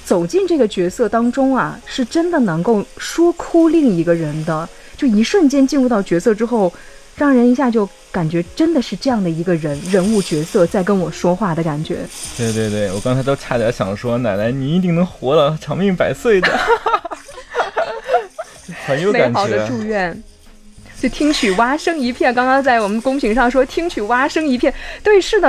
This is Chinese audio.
走进这个角色当中啊，是真的能够说哭另一个人的，就一瞬间进入到角色之后，让人一下就感觉真的是这样的一个人物角色在跟我说话的感觉。 对对对，我刚才都差点想说，奶奶你一定能活了，长命百岁的。很有感觉， 美好的祝愿。就听取蛙声一片，刚刚在我们公屏上说听取蛙声一片，对，是的，